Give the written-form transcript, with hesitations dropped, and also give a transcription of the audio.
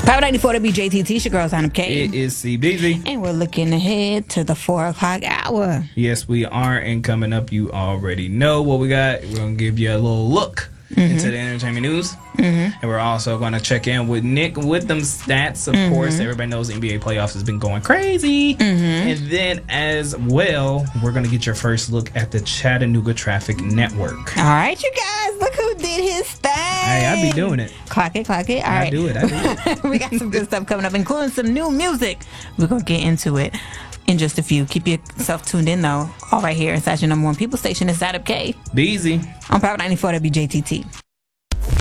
Power 94 WJTT, it's your girl, Sign Up K. It is CBZ. And we're looking ahead to the 4 o'clock hour. Yes, we are. And coming up, you already know what we got. We're going to give you a little look into the entertainment news. And we're also going to check in with Nick with them stats. Of course, everybody knows the NBA playoffs has been going crazy. And then as well, we're going to get your first look at the Chattanooga Traffic Network. All right, you guys, look who did his thing. Hey, I be doing it. Clock it. All right. I do it. We got some good stuff coming up, including some new music. We're going to get into it in just a few. Keep yourself tuned in, though. All right here inside your number one people station is Sign Up K. Be easy. On Power 94 WJTT.